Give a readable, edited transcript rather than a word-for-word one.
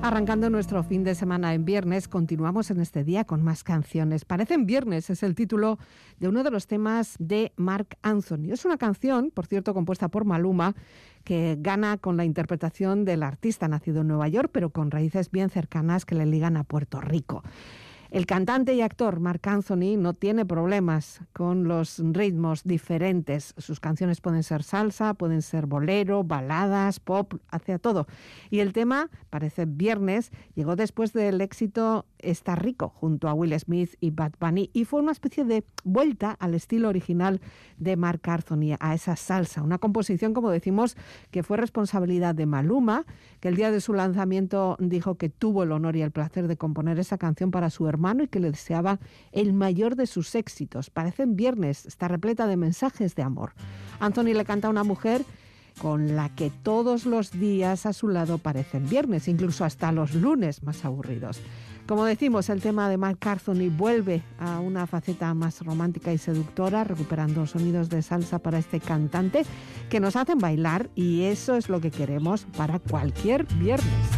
Arrancando nuestro fin de semana en viernes, continuamos en este día con más canciones. Parecen viernes, es el título de uno de los temas de Marc Anthony. Es una canción, por cierto, compuesta por Maluma, que gana con la interpretación del artista nacido en Nueva York, pero con raíces bien cercanas que le ligan a Puerto Rico. El cantante y actor Marc Anthony no tiene problemas con los ritmos diferentes. Sus canciones pueden ser salsa, pueden ser bolero, baladas, pop, hacia todo. Y el tema, parece viernes, llegó después del éxito Está Rico, junto a Will Smith y Bad Bunny, y fue una especie de vuelta al estilo original de Marc Anthony, a esa salsa. Una composición, como decimos, que fue responsabilidad de Maluma, que el día de su lanzamiento dijo que tuvo el honor y el placer de componer esa canción para su hermano y que le deseaba el mayor de sus éxitos. Parecen viernes, está repleta de mensajes de amor. Anthony le canta a una mujer con la que todos los días a su lado parecen viernes, incluso hasta los lunes más aburridos. Como decimos, el tema de Marc Anthony vuelve a una faceta más romántica y seductora, recuperando sonidos de salsa para este cantante que nos hacen bailar, y eso es lo que queremos para cualquier viernes.